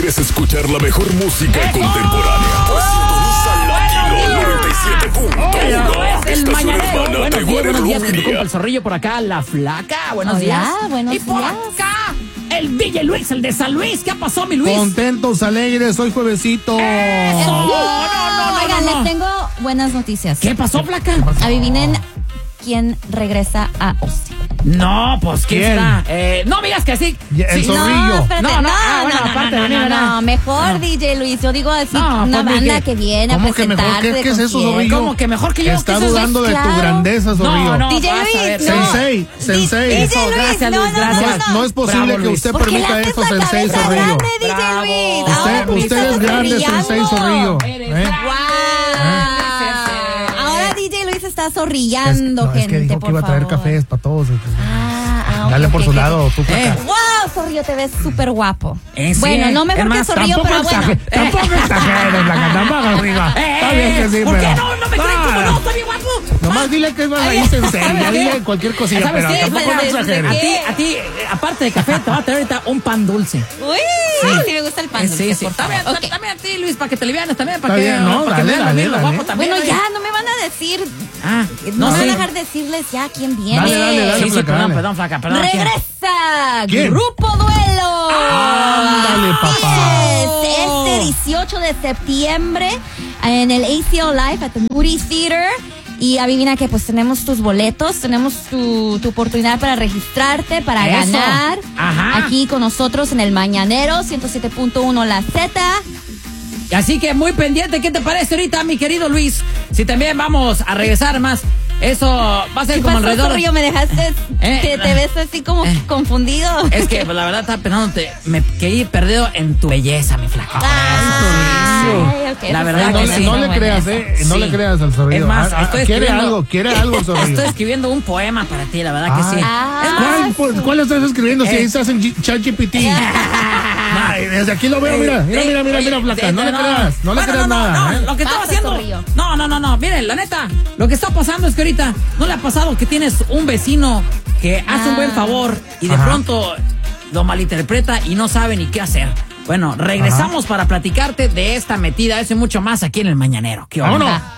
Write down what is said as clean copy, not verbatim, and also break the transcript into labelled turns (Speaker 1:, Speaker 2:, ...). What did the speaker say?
Speaker 1: ¿Quieres escuchar la mejor música contemporánea? Pues sintoniza Latino 97.1.
Speaker 2: El mañanero. Buenos días,
Speaker 1: Rubia.
Speaker 2: con el zorrillo por acá, la flaca. Buenos días.
Speaker 3: Buenos
Speaker 2: y por
Speaker 3: días.
Speaker 2: acá, el DJ Luis, el de San Luis. ¿Qué pasó, mi Luis?
Speaker 4: Contentos, alegres, hoy juevesito.
Speaker 2: Eso.
Speaker 3: Oigan,
Speaker 2: no.
Speaker 3: les tengo buenas noticias.
Speaker 2: ¿Qué pasó, flaca?
Speaker 3: Adivinen quién regresa a Austin.
Speaker 2: No, pues ¿quién está? No me digas que sí.
Speaker 4: El
Speaker 2: Sí.
Speaker 4: zorrillo.
Speaker 3: No, espérate,
Speaker 2: No, aparte de venir, ¿verdad?
Speaker 3: no, mejor DJ Luis, yo digo así,
Speaker 2: No,
Speaker 3: una
Speaker 2: pues,
Speaker 3: banda
Speaker 2: dije,
Speaker 3: que viene a
Speaker 4: ¿cómo que mejor?
Speaker 3: presentarse.
Speaker 4: ¿Qué es eso, zorrillo?
Speaker 2: ¿Cómo que mejor que yo?
Speaker 4: Está
Speaker 2: ¿Qué es eso?
Speaker 4: dudando de tu
Speaker 3: Claro.
Speaker 4: grandeza, zorrillo.
Speaker 2: No,
Speaker 3: DJ
Speaker 2: vas a
Speaker 3: Luis,
Speaker 2: ver.
Speaker 3: no.
Speaker 4: Sensei.
Speaker 3: DJ
Speaker 2: Eso,
Speaker 3: Luis,
Speaker 2: gracias,
Speaker 3: no,
Speaker 2: Luis,
Speaker 3: no,
Speaker 2: gracias.
Speaker 4: No es posible
Speaker 2: Bravo,
Speaker 4: que
Speaker 2: Luis.
Speaker 4: usted
Speaker 3: ¿Por qué le
Speaker 4: permita
Speaker 3: haces
Speaker 4: esto,
Speaker 3: la
Speaker 4: sensei,
Speaker 3: cabeza
Speaker 4: zorrillo.
Speaker 3: grande, DJ
Speaker 2: Bravo.
Speaker 3: Luis? Ahora
Speaker 4: Usted
Speaker 3: me
Speaker 4: es
Speaker 3: estás
Speaker 4: grande,
Speaker 3: brillando.
Speaker 4: sensei, zorrillo.
Speaker 2: Eres
Speaker 4: ¿Eh?
Speaker 2: bravo.
Speaker 3: Wow. Ahora DJ Luis está zorrillando,
Speaker 4: Es
Speaker 3: gente,
Speaker 4: que dijo
Speaker 3: por
Speaker 4: que iba a traer
Speaker 3: favor.
Speaker 4: cafés para todos. Dale
Speaker 3: Ok,
Speaker 4: por
Speaker 3: ok,
Speaker 4: su
Speaker 3: ok.
Speaker 4: lado, tú para acá.
Speaker 3: Wow, Zorrillo, te ves súper guapo.
Speaker 2: Sí.
Speaker 3: Bueno, no mejor
Speaker 2: Es
Speaker 3: que
Speaker 2: más,
Speaker 3: Zorrillo, pero bueno.
Speaker 4: Tampoco exageres, la tampoco, arriba. Está bien que sí,
Speaker 2: ¿Por
Speaker 4: pero...
Speaker 2: qué no me creen como no? Estoy bien guapo.
Speaker 4: Nomás dile que es más ahí, sensei. Ya dile cualquier cosilla,
Speaker 2: ¿Sabes
Speaker 4: pero
Speaker 2: qué?
Speaker 4: tampoco no
Speaker 3: ¿Sabes
Speaker 4: exageres.
Speaker 3: qué?
Speaker 2: A ti, aparte de café, te va a traer ahorita un pan dulce.
Speaker 3: Uy, sí me gusta el pan dulce,
Speaker 2: Sí.
Speaker 3: por favor.
Speaker 2: También,
Speaker 3: Ok.
Speaker 2: también a ti, Luis, para que te livianes también, para
Speaker 4: Está
Speaker 2: que,
Speaker 4: bien, no,
Speaker 2: para que
Speaker 4: dale,
Speaker 2: vean
Speaker 4: dale,
Speaker 2: lo
Speaker 4: dale.
Speaker 2: guapo también.
Speaker 3: Bueno,
Speaker 2: ¿eh?
Speaker 3: ya, no me van a decir.
Speaker 2: No
Speaker 3: No me
Speaker 2: sé.
Speaker 3: van a dejar decirles ya quién viene.
Speaker 4: Dale,
Speaker 2: Sí,
Speaker 4: flaca, dale.
Speaker 2: perdón, flaca, perdón.
Speaker 3: Regresa
Speaker 4: ¿Quién?
Speaker 3: Grupo Duelo.
Speaker 4: Ándale, papá.
Speaker 3: Este 18 de septiembre en el ACL Live at the Moody Theater. Y adivina que pues tenemos tus boletos, tenemos tu oportunidad para registrarte, para
Speaker 2: Eso.
Speaker 3: ganar.
Speaker 2: Ajá.
Speaker 3: Aquí con nosotros en el Mañanero 107.1 La Z.
Speaker 2: Así que muy pendiente, ¿qué te parece ahorita, mi querido Luis? Si también vamos a regresar más, eso va a ser
Speaker 3: ¿Qué
Speaker 2: como
Speaker 3: pasó,
Speaker 2: alrededor.
Speaker 3: Zorrillo? ¿Me dejaste que te ves así como confundido?
Speaker 2: Es que pues, la verdad estaba pensándote, me quedé perdido en tu belleza, mi flaca.
Speaker 3: Ay, ok,
Speaker 2: La
Speaker 3: eso
Speaker 2: verdad
Speaker 3: está
Speaker 2: que
Speaker 3: bueno,
Speaker 2: sí.
Speaker 4: No
Speaker 3: está
Speaker 4: le
Speaker 3: bueno
Speaker 4: creas,
Speaker 3: eso.
Speaker 4: No
Speaker 2: Sí.
Speaker 4: le creas al zorrillo.
Speaker 2: Es más, estoy
Speaker 4: quiere
Speaker 2: escribiendo-
Speaker 4: algo, zorrillo.
Speaker 2: Estoy escribiendo un poema para ti, la verdad que sí.
Speaker 3: Ah.
Speaker 2: Es más,
Speaker 4: ¿Cuál estás escribiendo? Si ahí estás en ChatGPT. Ay, desde aquí lo veo, mira, flaca. No le creas, no le creas nada. ¿eh?
Speaker 2: Lo que estaba
Speaker 3: Basta,
Speaker 2: haciendo.
Speaker 3: Zorrillo.
Speaker 2: No. Miren, la neta, lo que está pasando es que ahorita no le ha pasado que tienes un vecino que hace un buen favor y de
Speaker 4: Ajá.
Speaker 2: pronto lo malinterpreta y no sabe ni qué hacer. Bueno, regresamos para platicarte de esta metida, eso y mucho más aquí en el Mañanero. ¿Qué onda?
Speaker 4: Vámonos.